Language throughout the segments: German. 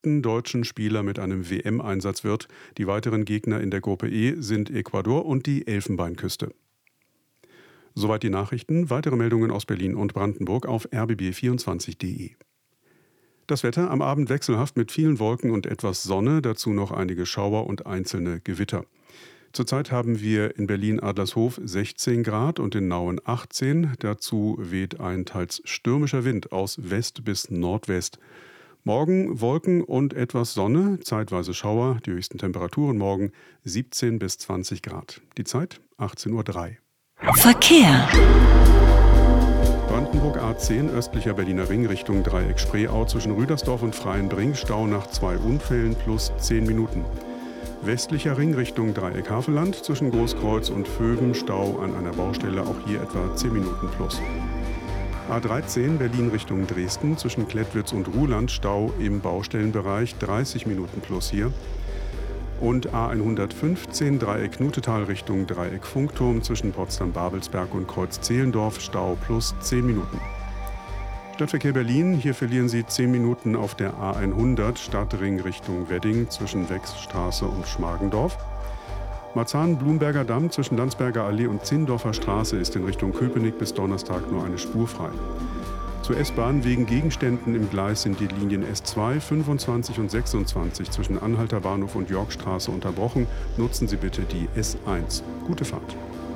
7. deutschen Spieler mit einem WM-Einsatz wird. Die weiteren Gegner in der Gruppe E sind Ecuador und die Elfenbeinküste. Soweit die Nachrichten. Weitere Meldungen aus Berlin und Brandenburg auf rbb24.de. Das Wetter am Abend wechselhaft mit vielen Wolken und etwas Sonne, dazu noch einige Schauer und einzelne Gewitter. Zurzeit haben wir in Berlin-Adlershof 16 Grad und in Nauen 18. Dazu weht ein teils stürmischer Wind aus West bis Nordwest. Morgen Wolken und etwas Sonne, zeitweise Schauer. Die höchsten Temperaturen morgen 17 bis 20 Grad. Die Zeit 18:03 Uhr. Verkehr. Brandenburg A10, östlicher Berliner Ring Richtung Dreieck-Spreeau zwischen Rüdersdorf und Freienbring. Stau nach 2 Unfällen plus 10 Minuten. Westlicher Ring Richtung Dreieck-Havelland zwischen Großkreuz und Vöben. Stau an einer Baustelle, auch hier etwa 10 Minuten plus. A13 Berlin Richtung Dresden zwischen Klettwitz und Ruhland. Stau im Baustellenbereich 30 Minuten plus hier. Und A115 Dreieck Knutetal Richtung Dreieck Funkturm zwischen Potsdam-Babelsberg und Kreuz-Zehlendorf. Stau plus 10 Minuten. Stadtverkehr Berlin, hier verlieren Sie 10 Minuten auf der A100 Stadtring Richtung Wedding zwischen Wechsstraße und Schmargendorf. Marzahn-Blumberger Damm zwischen Landsberger Allee und Zindorfer Straße ist in Richtung Köpenick bis Donnerstag nur eine Spur frei. Zur S-Bahn wegen Gegenständen im Gleis sind die Linien S2, 25 und 26 zwischen Anhalter Bahnhof und Yorkstraße unterbrochen. Nutzen Sie bitte die S1. Gute Fahrt.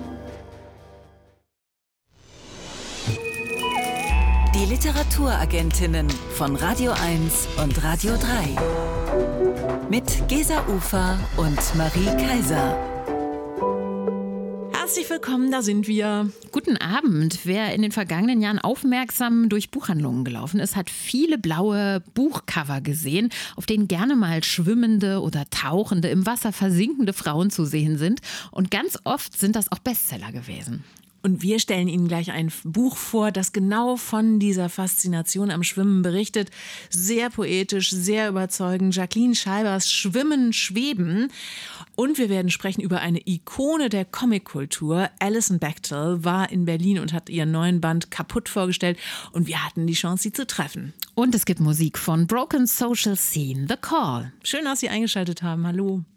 Die Literaturagentinnen von Radio 1 und Radio 3. Mit Gesa Ufer und Marie Kaiser. Herzlich willkommen, da sind wir. Guten Abend. Wer in den vergangenen Jahren aufmerksam durch Buchhandlungen gelaufen ist, hat viele blaue Buchcover gesehen, auf denen gerne mal schwimmende oder tauchende, im Wasser versinkende Frauen zu sehen sind. Und ganz oft sind das auch Bestseller gewesen. Und wir stellen Ihnen gleich ein Buch vor, das genau von dieser Faszination am Schwimmen berichtet. Sehr poetisch, sehr überzeugend. Jacqueline Scheibers Schwimmen, Schweben. Und wir werden sprechen über eine Ikone der Comickultur. Alison Bechdel war in Berlin und hat ihren neuen Band Kaputt vorgestellt. Und wir hatten die Chance, sie zu treffen. Und es gibt Musik von Broken Social Scene, The Call. Schön, dass Sie eingeschaltet haben. Hallo.